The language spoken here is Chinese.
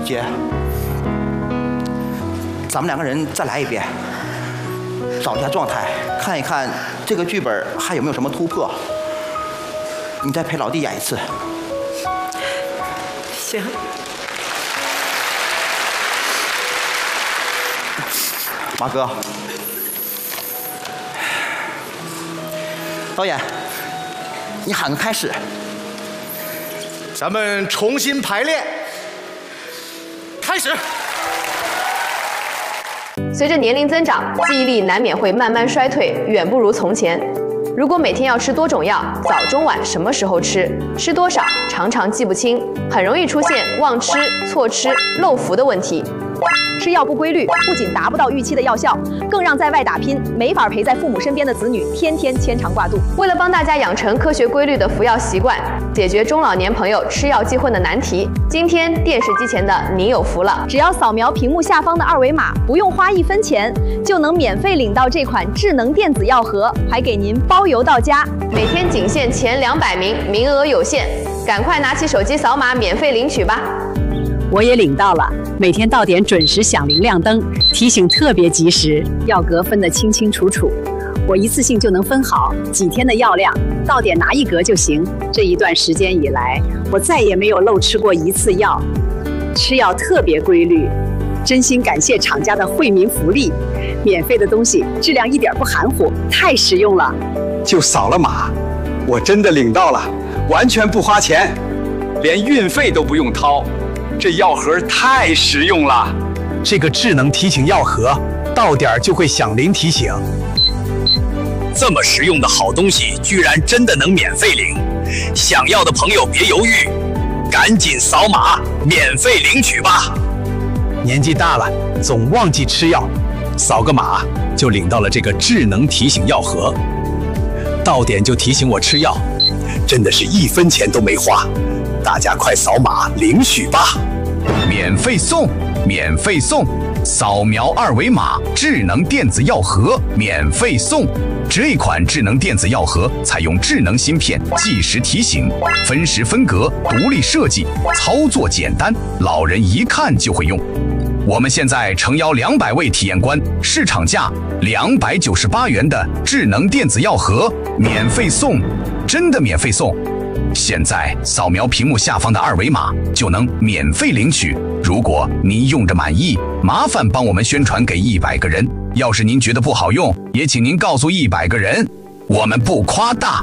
姐，咱们2个人再来一遍，找一下状态，看一看这个剧本还有没有什么突破。你再陪老弟演一次。 行。 马哥，导演，你喊个开始。 咱们重新排练，开始。 随着年龄增长，记忆力难免会慢慢衰退，远不如从前。如果每天要吃多种药，早中晚什么时候吃，吃多少，常常记不清，很容易出现忘吃、错吃、漏服的问题。 吃药不规律，不仅达不到预期的药效，更让在外打拼、没法陪在父母身边的子女天天牵肠挂肚。 为了帮大家养成科学规律的服药习惯，解决中老年朋友吃药记混的难题，今天电视机前的你有福了！ 只要扫描屏幕下方的2维码，不用花1分钱，就能免费领到这款智能电子药盒，还给您包邮到家。 每天仅限前200名，名额有限，赶快拿起手机扫码免费领取吧！ 我也领到了，每天到点准时响铃亮灯，提醒特别及时，药格分得清清楚楚，我一次性就能分好几天的药量，到点拿1格就行。这一段时间以来，我再也没有漏吃过1次药，吃药特别规律，真心感谢厂家的惠民福利，免费的东西质量一点不含糊，太实用了。 就扫了码，我真的领到了，完全不花钱，连运费都不用掏。这药盒太实用了， 这个智能提醒药盒，到点就会响铃提醒。 这么实用的好东西，居然真的能免费领！想要的朋友别犹豫，赶紧扫码免费领取吧。 年纪大了，总忘记吃药，扫个码就领到了这个智能提醒药盒，到点就提醒我吃药，真的是1分钱都没花。大家快扫码领取吧！ 免费送，免费送！扫描2维码，智能电子药盒免费送。这款智能电子药盒采用智能芯片，计时提醒，分时分格，独立设计，操作简单，老人一看就会用。我们现在诚邀200位体验官，市场价298元的智能电子药盒免费送，真的免费送！现在扫描屏幕下方的2维码就能免费领取。如果您用着满意，麻烦帮我们宣传给100个人。要是您觉得不好用，也请您告诉100个人，我们不夸大。